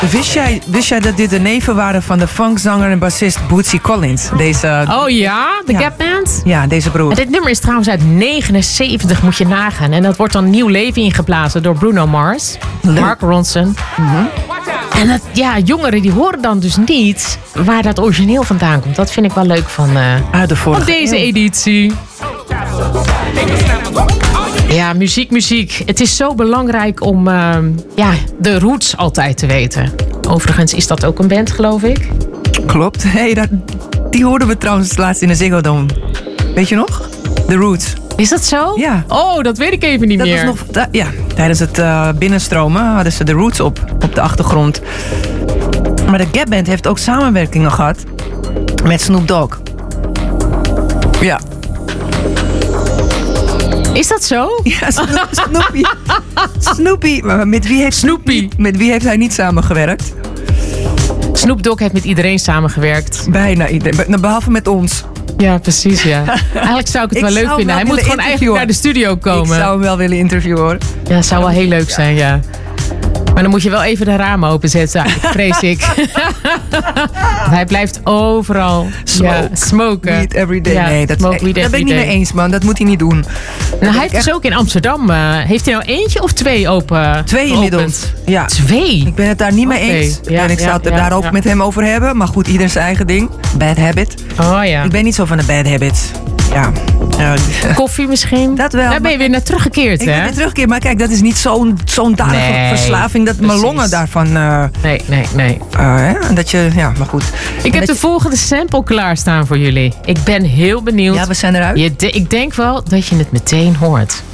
Wist jij dat dit de neven waren van de funkzanger en bassist Bootsy Collins? Oh ja, de Gap Band? Ja, deze broer. En dit nummer is trouwens uit 79, moet je nagaan. En dat wordt dan nieuw leven ingeblazen door Bruno Mars. Mark Ronson. En dat, jongeren die horen dan dus niet waar dat origineel vandaan komt. Dat vind ik wel leuk van deze editie. Ja, muziek. Het is zo belangrijk om de roots altijd te weten. Overigens is dat ook een band, geloof ik. Klopt. Hey, die hoorden we trouwens laatst in de Ziggo Dome. Weet je nog? The Roots. Is dat zo? Ja. Oh, dat weet ik even niet meer. Was nog, tijdens het binnenstromen hadden ze The Roots op de achtergrond. Maar de Gap Band heeft ook samenwerkingen gehad met Snoop Dogg. Ja. Is dat zo? Ja, Snoopy. Maar met wie heeft hij niet samengewerkt? Snoop Dogg heeft met iedereen samengewerkt. Bijna iedereen, behalve met ons. Ja, precies, ja. Eigenlijk zou ik het wel leuk vinden. Hij moet gewoon eigenlijk naar de studio komen. Ik zou hem wel willen interviewen, hoor. Ja, dat zou wel heel leuk zijn, ja. Maar dan moet je wel even de ramen openzetten, vrees ik. Hij blijft overal smoken. Weed every day. Ja, nee, dat ben ik niet mee eens, man. Dat moet hij niet doen. Nou, hij heeft dus ook in Amsterdam... heeft hij nou eentje of 2 open? 2 inmiddels. Ja. 2? Ik ben het daar niet mee eens. Ja, en ik zou het er daar ook met hem over hebben. Maar goed, ieder zijn eigen ding. Bad habit. Oh ja. Ik ben niet zo van de bad habits. Ja. Koffie misschien? Dat wel. Daar ben je weer naar teruggekeerd, hè? Ik ben weer teruggekeerd. Maar kijk, dat is niet zo'n dadige verslaving dat mijn longen daarvan... Nee. Dat je... Ja, maar goed. Ik heb de volgende sample klaarstaan voor jullie. Ik ben heel benieuwd. Ja, we zijn eruit. Ik denk wel dat je het meteen hoort.